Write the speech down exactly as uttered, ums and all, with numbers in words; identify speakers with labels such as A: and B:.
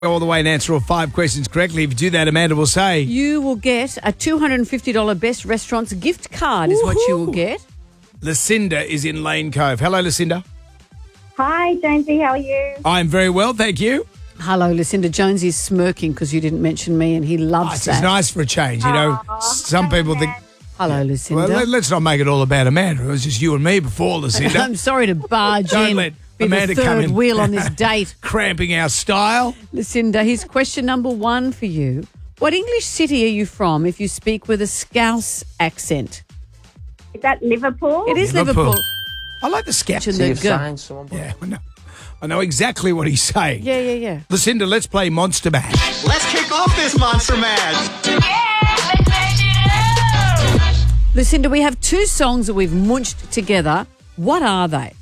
A: All the way and answer all five questions correctly. If you do that, Amanda will say...
B: You will get a two hundred fifty dollars Best Restaurants gift card is Woo-hoo. What you will get.
A: Lucinda is in Lane Cove. Hello, Lucinda.
C: Hi, Jonesy. How are you?
A: I'm very well, thank you.
B: Hello, Lucinda. Jones is smirking because you didn't mention me and he loves
A: oh, it's
B: that.
A: It's nice for a change, you know.
C: Aww,
A: some people think...
B: Hello, Lucinda.
A: Well, let's not make it all about Amanda. It was just you and me before, Lucinda.
B: I'm sorry to barge
A: Don't
B: in.
A: let
B: Be
A: Amanda
B: the
A: come
B: third
A: in.
B: wheel on this date.
A: Cramping our style.
B: Lucinda, here's question number one for you. What English city are you from if you speak with a Scouse accent?
C: Is that Liverpool?
B: It is
A: Liverpool.
B: Liverpool.
A: I like the Scouse.
B: So you've signed
D: someone.
A: Yeah, I know. I know exactly what he's saying.
B: Yeah, yeah, yeah.
A: Lucinda, let's play Monster Mash.
E: Let's kick off this Monster Mash.
F: Yeah, let's mash it up.
B: Lucinda, we have two songs that we've munched together. What are they?